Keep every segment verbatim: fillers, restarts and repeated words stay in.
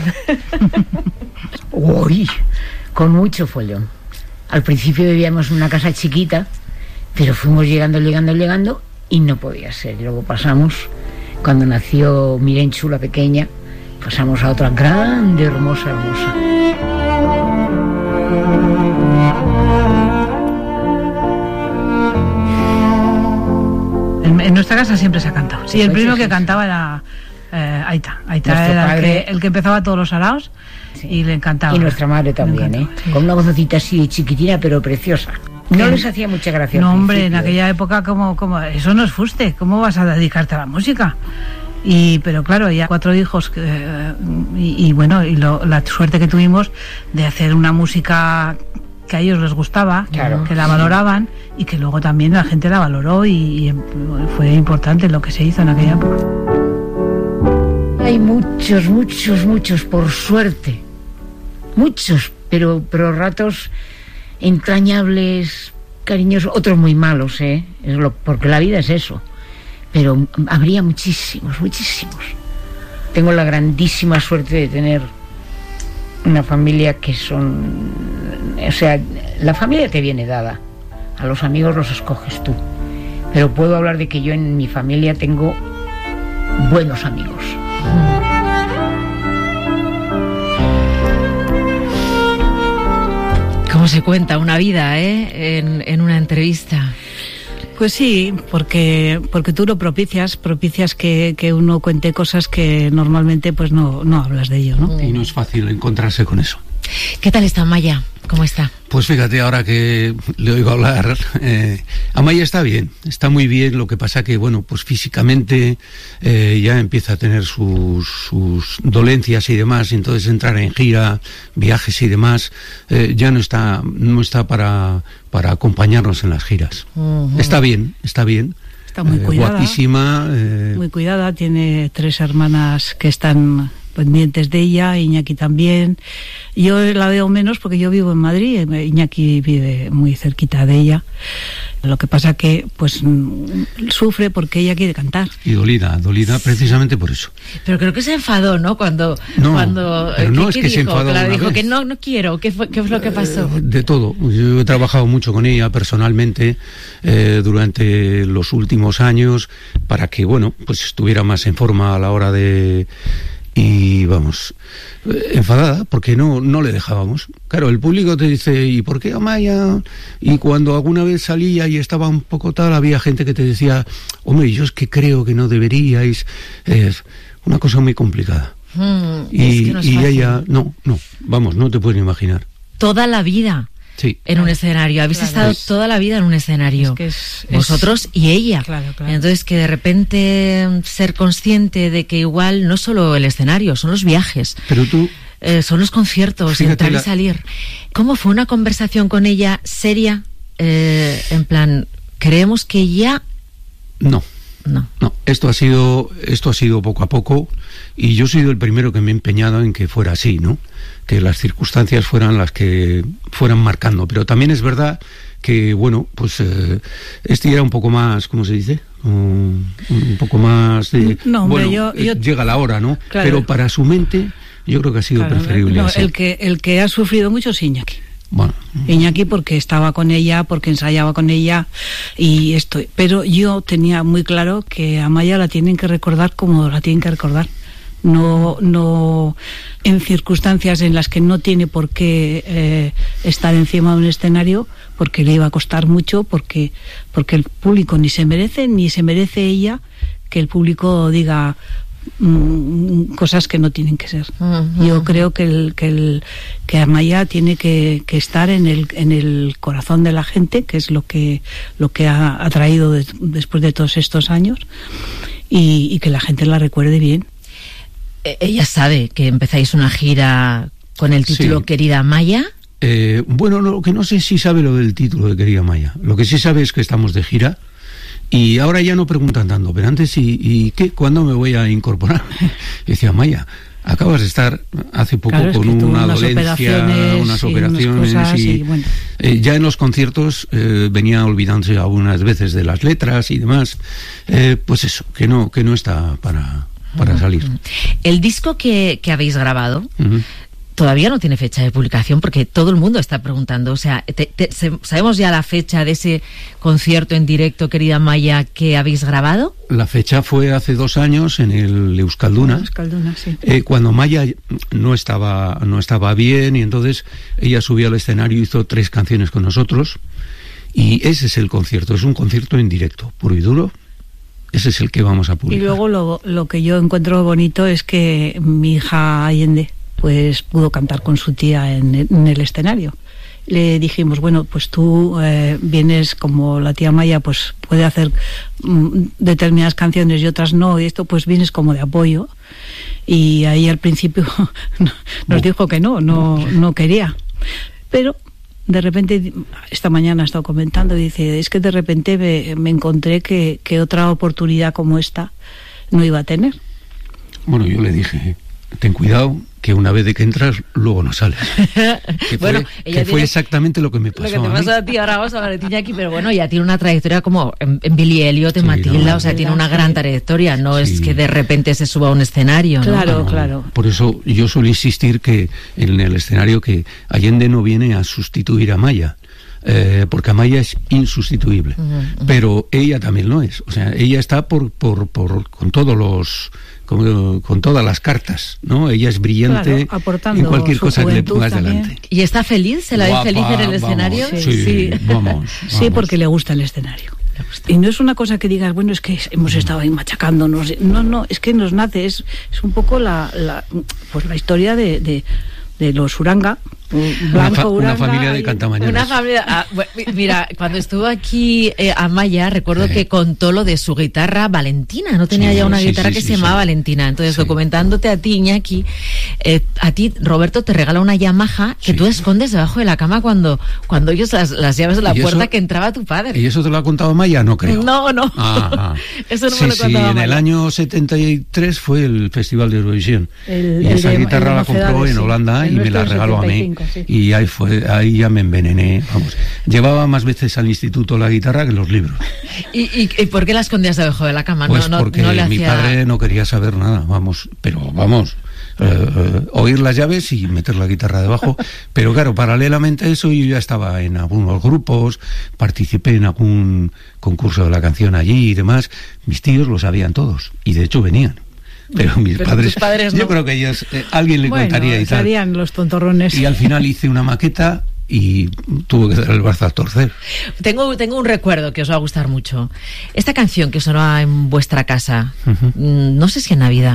Uy, con mucho follón. Al principio vivíamos en una casa chiquita, pero fuimos llegando, llegando, llegando y no podía ser. Y luego pasamos, cuando nació Mirenchu, la pequeña, pasamos a otra grande, hermosa, hermosa. En, en nuestra casa siempre se ha cantado. Sí, el primero que cantaba era eh, Aita. Aita era el que, el que empezaba todos los araos, sí, y le encantaba. Y nuestra madre también, ¿eh? Sí. Con una vocecita así chiquitina, pero preciosa. No les hacía mucha gracia. No, hombre, en aquella época, como, como eso no es fuste. ¿Cómo vas a dedicarte a la música? Y pero claro, ya cuatro hijos eh, y, y bueno, y lo, la suerte que tuvimos de hacer una música que a ellos les gustaba, claro, que la valoraban y que luego también la gente la valoró y, y fue importante lo que se hizo en aquella época. Hay muchos, muchos, muchos, por suerte, muchos, pero, pero ratos entrañables, cariñosos, otros muy malos, ¿eh? Es lo, porque la vida es eso. Pero habría muchísimos, muchísimos. Tengo la grandísima suerte de tener una familia que son... O sea, la familia te viene dada. A los amigos los escoges tú. Pero puedo hablar de que yo en mi familia tengo buenos amigos. ¿Cómo se cuenta una vida, eh? En, en una entrevista. Pues sí, porque porque tú lo propicias, propicias que, que uno cuente cosas que normalmente pues no, no hablas de ello, ¿no? Y no es fácil encontrarse con eso. ¿Qué tal está Amaya? ¿Cómo está? Pues fíjate, ahora que le oigo hablar, eh, Amaya está bien, está muy bien. Lo que pasa que, bueno, pues físicamente eh, ya empieza a tener sus, sus dolencias y demás, y entonces entrar en gira, viajes y demás, eh, ya no está, no está para, para acompañarnos en las giras. Uh-huh. Está bien, está bien. Está muy eh, cuidada. Guapísima. Eh... Muy cuidada, tiene tres hermanas que están pendientes de ella, Iñaki también. Yo la veo menos porque yo vivo en Madrid, Iñaki vive muy cerquita de ella. Lo que pasa que pues sufre porque ella quiere cantar. Y dolida, dolida precisamente por eso. Pero creo que se enfadó, ¿no? Cuando... No, cuando, pero no ¿qué, es qué que dijo? se enfadó Claro, una dijo vez. que no, no quiero. ¿Qué fue, qué fue lo que pasó? Eh, de todo. Yo he trabajado mucho con ella personalmente eh, durante los últimos años para que, bueno, pues estuviera más en forma a la hora de... Y vamos, enfadada porque no, no le dejábamos. Claro, el público te dice, ¿y por qué Amaya? Y cuando alguna vez salía y estaba un poco tal, había gente que te decía, hombre, yo es que creo que no deberíais. Es una cosa muy complicada. Mm, y es que no es y fácil. ella, no, no, vamos, no te puedes imaginar. Toda la vida. Sí. En un escenario, habéis claro, estado es, toda la vida en un escenario, es que es, vosotros es, y ella. Claro, claro. Entonces que de repente ser consciente de que igual no solo el escenario, son los viajes, pero tú, eh, son los conciertos, entrar la... y salir. ¿Cómo fue una conversación con ella seria? Eh, en plan, creemos que ya... No. No. No, esto ha sido esto ha sido poco a poco y yo he sido el primero que me he empeñado en que fuera así, ¿no? Que las circunstancias fueran las que fueran marcando, pero también es verdad que, bueno, pues eh, este era un poco más, ¿cómo se dice? Un, un poco más de... No, hombre, bueno, yo, yo... llega la hora, ¿no? Claro. Pero para su mente yo creo que ha sido claro, preferible no, así. el que el que ha sufrido mucho es Iñaki. Bueno. Iñaki porque estaba con ella, porque ensayaba con ella y esto. Pero yo tenía muy claro que a Amaya la tienen que recordar como la tienen que recordar. No, no en circunstancias en las que no tiene por qué eh, estar encima de un escenario, porque le iba a costar mucho, porque, porque el público ni se merece, ni se merece ella que el público diga Mm, cosas que no tienen que ser. Uh-huh. Yo creo que el, que el que Amaya tiene que, que estar en el en el corazón de la gente, que es lo que lo que ha, ha traído de, después de todos estos años, y, y que la gente la recuerde bien. Ella sabe que empezáis una gira con el título sí. Querida Amaya. Eh, bueno, lo que no sé si sabe lo del título de Querida Amaya. Lo que sí sabe es que estamos de gira. Y ahora ya no preguntan tanto, pero antes, ¿y, y qué? ¿Cuándo me voy a incorporar? Y decía, Amaya, acabas de estar hace poco claro, con una unas dolencia, operaciones unas y operaciones, unas cosas, y, y bueno. eh, ya en los conciertos eh, venía olvidándose algunas veces de las letras y demás. Eh, pues eso, que no, que no está para... para salir. El disco que, que habéis grabado Uh-huh. todavía no tiene fecha de publicación porque todo el mundo está preguntando. O sea, te, te, se, ¿sabemos ya la fecha de ese concierto en directo, querida Amaia, que habéis grabado? La fecha fue hace dos años en el Euskalduna, Euskalduna, sí. eh, cuando Amaia no estaba, no estaba bien, y entonces ella subió al escenario y hizo tres canciones con nosotros, y ese es el concierto, es un concierto en directo, puro y duro. Ese es el que vamos a publicar. Y luego lo, lo que yo encuentro bonito es que mi hija Allende pues pudo cantar con su tía en, en el escenario. Le dijimos, bueno, pues tú eh, vienes como la tía Maya, pues puede hacer mm, determinadas canciones y otras no, y esto pues vienes como de apoyo. Y ahí al principio nos oh. dijo que no, no, no quería. Pero de repente, esta mañana ha estado comentando, dice, es que de repente me, me encontré que, que otra oportunidad como esta no iba a tener. Bueno, yo le dije, ten cuidado, que una vez de que entras, luego no sales. Que fue, bueno, ella que fue exactamente lo que me pasó. Lo que te a pasó mí. a ti, ahora vamos a hablar de Iñaki, pero bueno, ya tiene una trayectoria como en, en Billy Elliot, en sí, Matilda, no, o sea, tiene una gran trayectoria, no sí. es que de repente se suba a un escenario, ¿no? Claro, no, claro. Por eso yo suelo insistir que en el escenario que Allende no viene a sustituir a Maya. Eh, porque Amaya es insustituible, uh-huh, uh-huh. pero ella también lo es, o sea, ella está por, por, por con todos los con, con todas las cartas, ¿no? Ella es brillante, claro, en cualquier cosa que le pongas también. Delante. ¿Y está feliz? ¿Se la ve feliz en el escenario? Vamos, sí, sí, vamos, vamos. Sí, porque le gusta el escenario. Y no es una cosa que digas, bueno, es que hemos estado ahí machacándonos, no, no, es que nos nace, es, es un poco la, la pues la historia de, de, de los Uranga. Blanco, una, fa una familia de cantamañanas. Una familia, ah, mira, cuando estuvo aquí eh, Amaya, recuerdo que contó lo de su guitarra Valentina, no tenía sí, ya una sí, guitarra sí, que sí, se sí, llamaba sí. Valentina. Entonces, sí. documentándote a ti, Iñaki, eh, a ti, Roberto, te regala una Yamaha que sí. tú escondes debajo de la cama cuando, cuando ellos las, las llaves de la puerta eso, que entraba tu padre. ¿Y eso te lo ha contado Amaya? No creo. No, no. Ah, eso no sí, me lo contaba sí, en Amaya. el año setenta y tres fue el Festival de Eurovisión. El, y el esa de, guitarra la compró en Holanda y me la regaló a mí. Sí. Y ahí fue. Pues ahí ya me envenené, vamos. Llevaba más veces al instituto la guitarra que los libros. ¿Y, y, y por qué la escondías debajo de la cama? Pues no, porque no, no le mi hacía... padre no quería saber nada, vamos, pero vamos, eh, eh, oír las llaves y meter la guitarra debajo. Pero claro, paralelamente a eso yo ya estaba en algunos grupos, participé en algún concurso de la canción allí y demás. Mis tíos lo sabían todos y de hecho venían. Pero mis pero padres, padres no. yo creo que ellos, eh, alguien le bueno, contaría y tal. Serían los tontorrones. Y al final hice una maqueta y tuve que dar el brazo a torcer. Tengo, tengo un recuerdo que os va a gustar mucho. Esta canción que sonó en vuestra casa, uh-huh. no sé si en Navidad.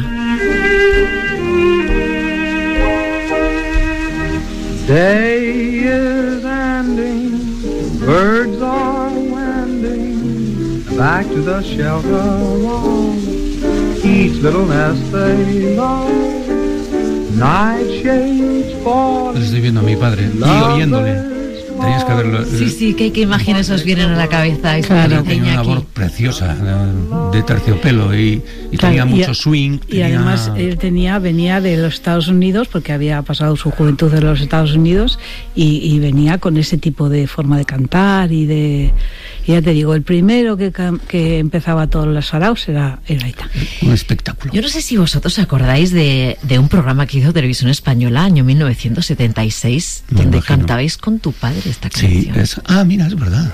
Day is ending, birds are wending back to the shelter of each little nest they love. Night shades fall. Estoy viendo a mi padre y oyéndole. Tenías que verlo. Sí, sí, ¿qué, qué imágenes os vienen a la cabeza? Claro, tenía una voz preciosa, de terciopelo y, y claro, tenía y mucho swing. Y tenía... además él tenía, venía de los Estados Unidos, porque había pasado su juventud en los Estados Unidos, y, y venía con ese tipo de forma de cantar y de... Y ya te digo, el primero que, que empezaba todos los saraos era, era Aita. Un espectáculo. Yo no sé si vosotros acordáis de, de un programa que hizo Televisión Española, año mil novecientos setenta y seis, Me donde imagino. cantabais con tu padre esta canción. Sí, es... Ah, mira, es verdad.